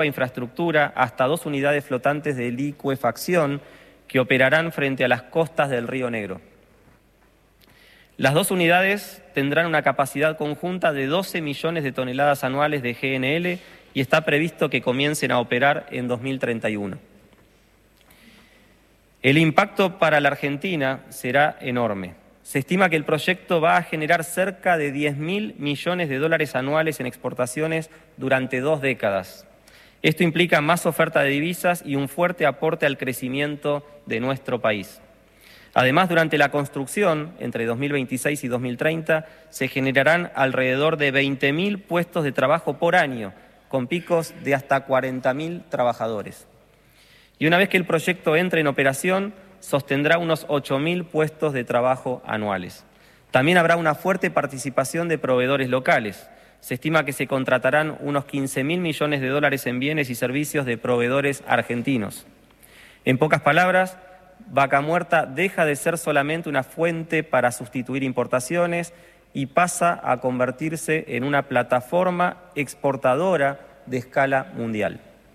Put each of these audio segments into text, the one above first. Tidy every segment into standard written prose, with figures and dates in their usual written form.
infraestructura hasta 2 unidades flotantes de licuefacción que operarán frente a las costas del Río Negro. Las 2 unidades tendrán una capacidad conjunta de 12 millones de toneladas anuales de GNL y está previsto que comiencen a operar en 2031. El impacto para la Argentina será enorme. Se estima que el proyecto va a generar cerca de 10.000 millones de dólares anuales en exportaciones durante 2 décadas. Esto implica más oferta de divisas y un fuerte aporte al crecimiento de nuestro país. Además, durante la construcción, entre 2026 y 2030, se generarán alrededor de 20.000 puestos de trabajo por año, con picos de hasta 40.000 trabajadores. Y una vez que el proyecto entre en operación, sostendrá unos 8.000 puestos de trabajo anuales. También habrá una fuerte participación de proveedores locales. Se estima que se contratarán unos 15.000 millones de dólares en bienes y servicios de proveedores argentinos. En pocas palabras, Vaca Muerta deja de ser solamente una fuente para sustituir importaciones y pasa a convertirse en una plataforma exportadora de escala mundial.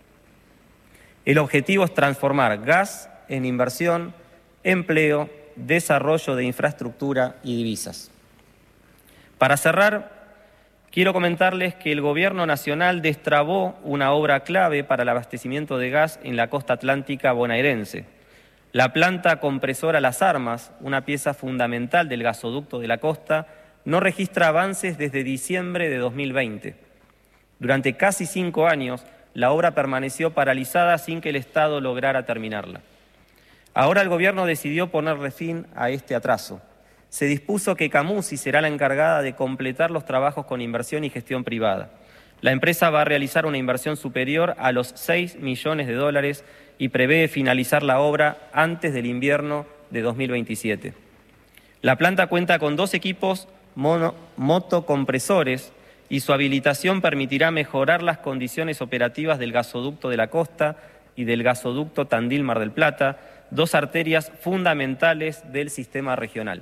El objetivo es transformar gas en inversión, empleo, desarrollo de infraestructura y divisas. Para cerrar, quiero comentarles que el Gobierno Nacional destrabó una obra clave para el abastecimiento de gas en la costa atlántica bonaerense. La planta compresora Las Armas, una pieza fundamental del gasoducto de la costa, no registra avances desde diciembre de 2020. Durante casi 5 años, la obra permaneció paralizada sin que el Estado lograra terminarla. Ahora el Gobierno decidió ponerle fin a este atraso. Se dispuso que Camusi será la encargada de completar los trabajos con inversión y gestión privada. La empresa va a realizar una inversión superior a los 6 millones de dólares y prevé finalizar la obra antes del invierno de 2027. La planta cuenta con 2 equipos motocompresores y su habilitación permitirá mejorar las condiciones operativas del gasoducto de la costa y del gasoducto Tandil-Mar del Plata, 2 arterias fundamentales del sistema regional.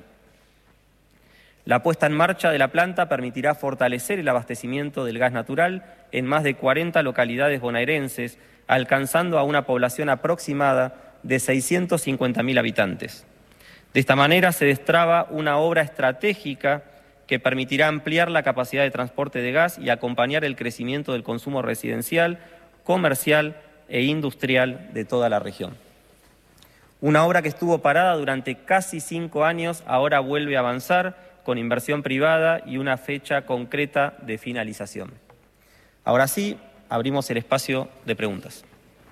La puesta en marcha de la planta permitirá fortalecer el abastecimiento del gas natural en más de 40 localidades bonaerenses, alcanzando a una población aproximada de 650.000 habitantes. De esta manera se destraba una obra estratégica que permitirá ampliar la capacidad de transporte de gas y acompañar el crecimiento del consumo residencial, comercial e industrial de toda la región. Una obra que estuvo parada durante casi 5 años, ahora vuelve a avanzar con inversión privada y una fecha concreta de finalización. Ahora sí, abrimos el espacio de preguntas.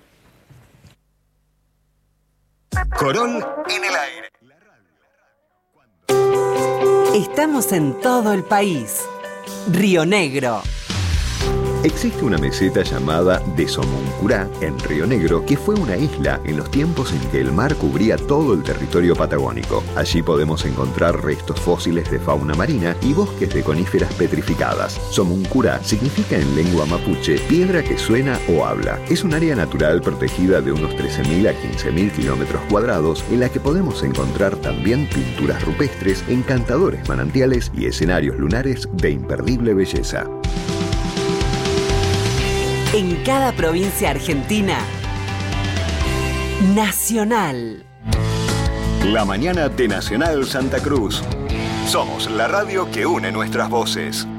Corol en el aire. Estamos en todo el país. Río Negro. Existe una meseta llamada de Somoncurá, en Río Negro, que fue una isla en los tiempos en que el mar cubría todo el territorio patagónico. Allí podemos encontrar restos fósiles de fauna marina y bosques de coníferas petrificadas. Somoncurá significa en lengua mapuche piedra que suena o habla. Es un área natural protegida de unos 13.000 a 15.000 kilómetros cuadrados en la que podemos encontrar también pinturas rupestres, encantadores manantiales y escenarios lunares de imperdible belleza. En cada provincia argentina, Nacional. La mañana de Nacional Santa Cruz. Somos la radio que une nuestras voces.